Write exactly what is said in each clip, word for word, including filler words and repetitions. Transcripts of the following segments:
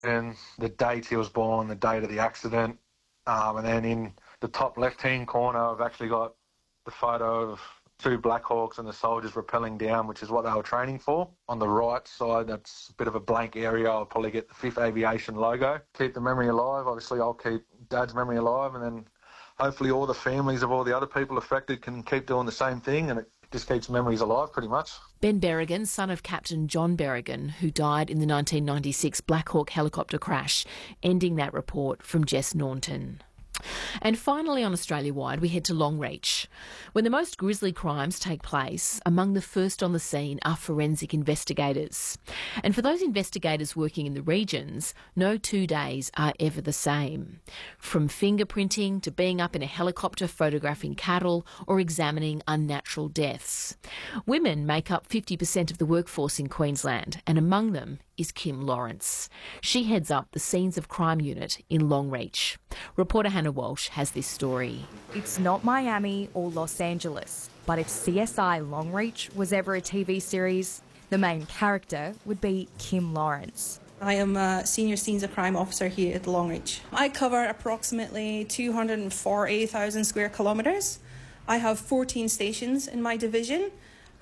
and the date he was born, the date of the accident. Um, and then in the top left-hand corner, I've actually got the photo of two Black Hawks and the soldiers rappelling down, which is what they were training for. On the right side, that's a bit of a blank area. I'll probably get the fifth Aviation logo. Keep the memory alive. Obviously, I'll keep Dad's memory alive, and then hopefully all the families of all the other people affected can keep doing the same thing, and it just keeps memories alive pretty much. Ben Berrigan, son of Captain John Berrigan, who died in the nineteen ninety-six Black Hawk helicopter crash, ending that report from Jess Naunton. And finally on Australia-wide, we head to Longreach. When the most grisly crimes take place, among the first on the scene are forensic investigators. And for those investigators working in the regions, no two days are ever the same. From fingerprinting to being up in a helicopter photographing cattle or examining unnatural deaths. Women make up fifty percent of the workforce in Queensland, and among them is Kim Lawrence. She heads up the Scenes of Crime unit in Longreach. Reporter Hannah Walsh has this story. It's not Miami or Los Angeles, but if C S I Longreach was ever a T V series, the main character would be Kim Lawrence. I am a Senior Scenes of Crime Officer here at Longreach. I cover approximately two hundred forty thousand square kilometres. I have fourteen stations in my division,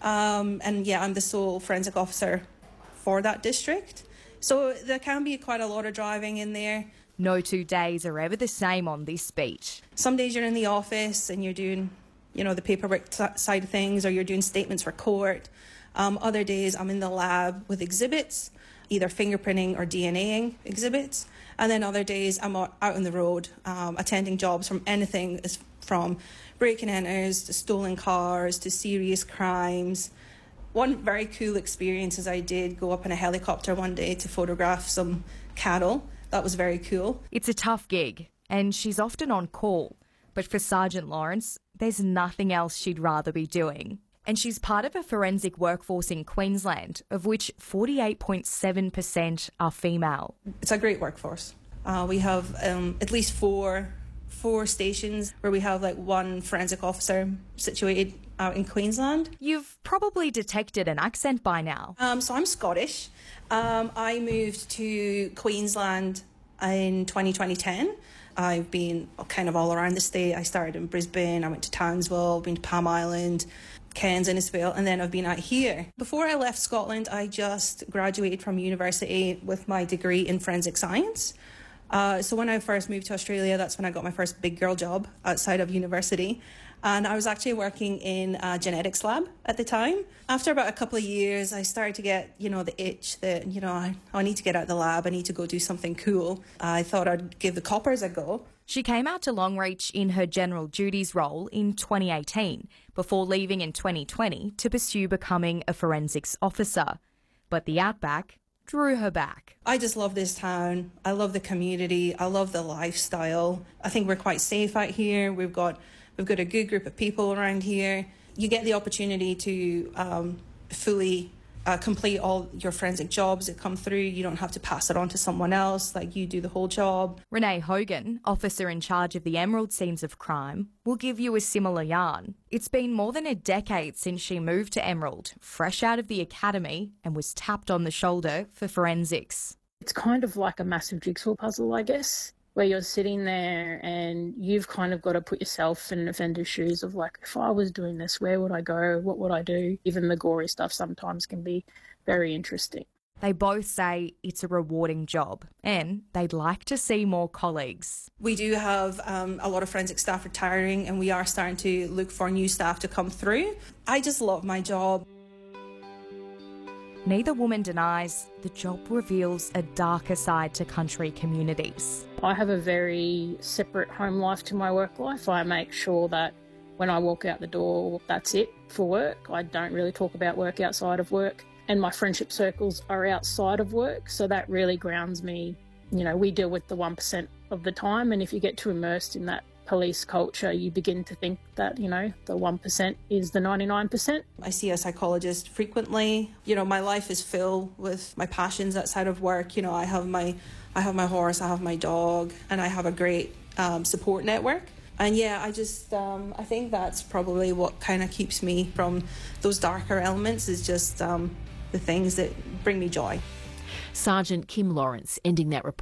um, and yeah, I'm the sole forensic officer for that district. So there can be quite a lot of driving in there. No two days are ever the same on this beach. Some days you're in the office and you're doing, you know, the paperwork side of things, or you're doing statements for court. Um, other days I'm in the lab with exhibits, either fingerprinting or DNAing exhibits. And then other days I'm out on the road, um, attending jobs from anything from break and enters to stolen cars to serious crimes. One very cool experience is I did go up in a helicopter one day to photograph some cattle. That was very cool. It's a tough gig, and she's often on call. But for Sergeant Lawrence, there's nothing else she'd rather be doing. And she's part of a forensic workforce in Queensland, of which forty-eight point seven percent are female. It's a great workforce. Uh, we have um, at least four four stations where we have like one forensic officer situated out in Queensland. You've probably detected an accent by now. Um, so I'm Scottish. Um, I moved to Queensland in twenty ten. I've been kind of all around the state. I started in Brisbane, I went to Townsville, been to Palm Island, Cairns, Innisfail, and then I've been out here. Before I left Scotland, I just graduated from university with my degree in forensic science. Uh, so when I first moved to Australia, that's when I got my first big girl job outside of university. And I was actually working in a genetics lab at the time. After about a couple of years, I started to get, you know, the itch that, you know, I, I need to get out of the lab. I need to go do something cool. I thought I'd give the coppers a go. She came out to Longreach in her general duties role in twenty eighteen, before leaving in twenty twenty to pursue becoming a forensics officer. But the outback drew her back. I just love this town. I love the community. I love the lifestyle. I think we're quite safe out here. We've got we've got a good group of people around here. You get the opportunity to um, fully uh, complete all your forensic jobs that come through. You don't have to pass it on to someone else. Like, you do the whole job. Renee Hogan, officer in charge of the Emerald Scenes of Crime, will give you a similar yarn. It's been more than a decade since she moved to Emerald, fresh out of the academy, and was tapped on the shoulder for forensics. It's kind of like a massive jigsaw puzzle, I guess, where you're sitting there and you've kind of got to put yourself in an offender's shoes of like, if I was doing this, where would I go? What would I do? Even the gory stuff sometimes can be very interesting. They both say it's a rewarding job and they'd like to see more colleagues. We do have um, a lot of forensic staff retiring, and we are starting to look for new staff to come through. I just love my job. Neither woman denies the job reveals a darker side to country communities. I have a very separate home life to my work life. I make sure that when I walk out the door, that's it for work. I don't really talk about work outside of work. And my friendship circles are outside of work, so that really grounds me. You know, we deal with the one percent of the time, and if you get too immersed in that police culture, you begin to think that, you know, the one percent is the ninety-nine percent. I see a psychologist frequently. You know, my life is filled with my passions outside of work. You know, I have my, I have my horse, I have my dog, and I have a great um, support network. And yeah, I just, um, I think that's probably what kind of keeps me from those darker elements, is just um, the things that bring me joy. Sergeant Kim Lawrence ending that report.